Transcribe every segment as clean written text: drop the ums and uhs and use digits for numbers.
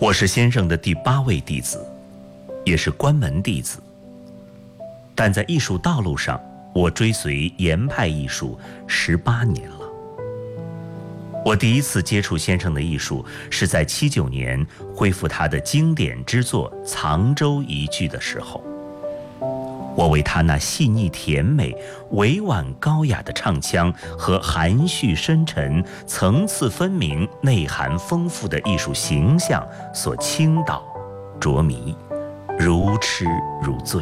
我是先生的第8位弟子，也是关门弟子。但在艺术道路上，我追随严派艺术18年了。我第一次接触先生的艺术，是在79年恢复他的经典之作《藏州一句》的时候。我为他那细腻甜美、委婉高雅的唱腔和含蓄深沉、层次分明、内涵丰富的艺术形象所倾倒、着迷，如痴如醉。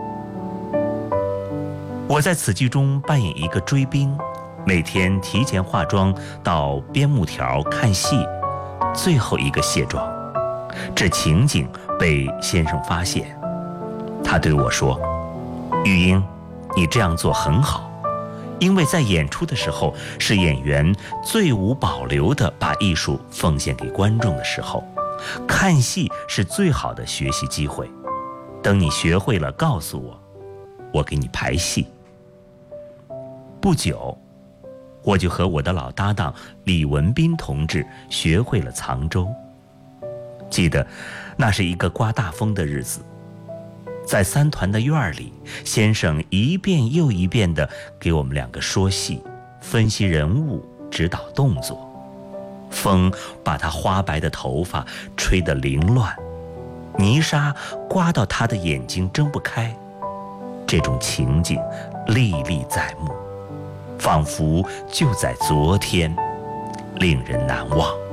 我在此剧中扮演一个追兵，每天提前化妆到边牧条看戏，最后一个卸妆。这情景被先生发现，他对我说：“玉英，你这样做很好，因为在演出的时候是演员最无保留地把艺术奉献给观众的时候，看戏是最好的学习机会。等你学会了告诉我，我给你排戏。”不久，我就和我的老搭档李文斌同志学会了藏州。记得那是一个刮大风的日子，在3团的院里，先生一遍又一遍地给我们2个说戏，分析人物，指导动作。风把他花白的头发吹得凌乱，泥沙刮到他的眼睛睁不开。这种情景历历在目，仿佛就在昨天，令人难忘。